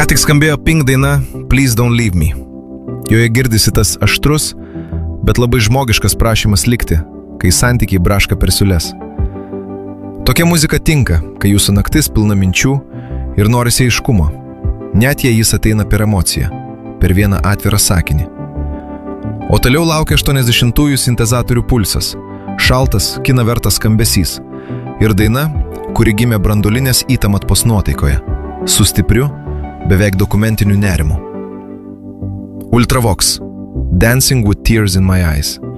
Ką tik skambėjo Pink daina Please Don't Leave Me. Joje girdisi tas aštrus, bet labai žmogiškas prašymas likti, kai santykiai braška per siūles. Tokia muzika tinka, kai jūsų naktis pilna minčių ir norisi aiškumo, net jei jis ateina per emociją, per vieną atvirą sakinį. O toliau laukia 80-ųjų sintezatorių pulsas, šaltas, kina vertas skambesys ir daina, kuri gimė branduolinės įtampos nuotaikoje, su stipriu, beveik dokumentiniu nerimu. Ultravox, Dancing with Tears in My Eyes.